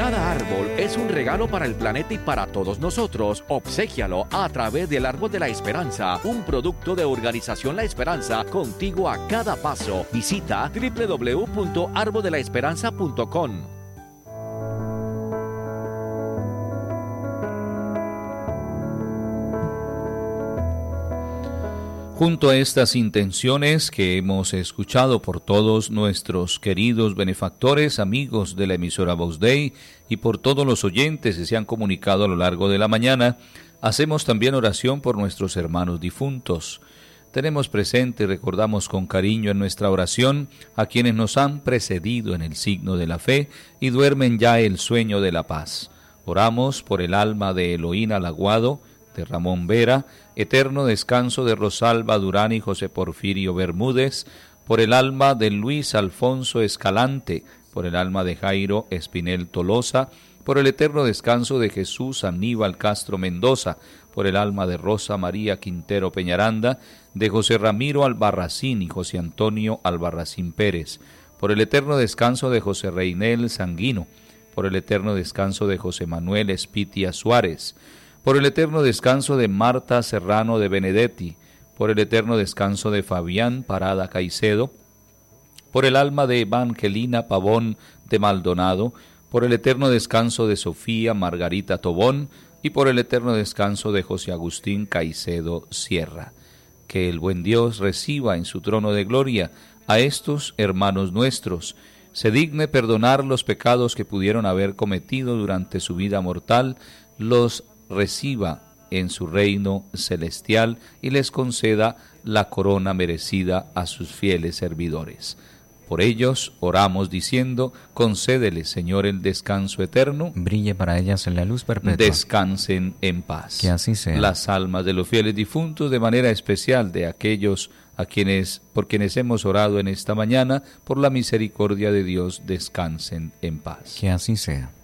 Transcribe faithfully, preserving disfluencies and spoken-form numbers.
Cada árbol es un regalo para el planeta y para todos nosotros. Obséquialo a través del Árbol de la Esperanza, un producto de Organización La Esperanza, contigo a cada paso. Visita doble u doble u doble u punto árbol de la esperanza punto com. Junto a estas intenciones que hemos escuchado por todos nuestros queridos benefactores, amigos de la emisora Voz Dei y por todos los oyentes que se han comunicado a lo largo de la mañana, hacemos también oración por nuestros hermanos difuntos. Tenemos presente y recordamos con cariño en nuestra oración a quienes nos han precedido en el signo de la fe y duermen ya el sueño de la paz. Oramos por el alma de Eloína Laguado, de Ramón Vera, eterno descanso de Rosalba Durán y José Porfirio Bermúdez, por el alma de Luis Alfonso Escalante, por el alma de Jairo Espinel Tolosa, por el eterno descanso de Jesús Aníbal Castro Mendoza, por el alma de Rosa María Quintero Peñaranda, de José Ramiro Albarracín y José Antonio Albarracín Pérez, por el eterno descanso de José Reinel Sanguino, por el eterno descanso de José Manuel Espitia Suárez, por el eterno descanso de Marta Serrano de Benedetti, por el eterno descanso de Fabián Parada Caicedo, por el alma de Evangelina Pavón de Maldonado, por el eterno descanso de Sofía Margarita Tobón y por el eterno descanso de José Agustín Caicedo Sierra. Que el buen Dios reciba en su trono de gloria a estos hermanos nuestros, se digne perdonar los pecados que pudieron haber cometido durante su vida mortal, los reciba en su reino celestial y les conceda la corona merecida a sus fieles servidores. Por ellos oramos diciendo, concédele, Señor, el descanso eterno. Brille para ellas en la luz perpetua. Descansen en paz. Que así sea. Las almas de los fieles difuntos, de manera especial de aquellos a quienes, por quienes hemos orado en esta mañana, por la misericordia de Dios, descansen en paz. Que así sea.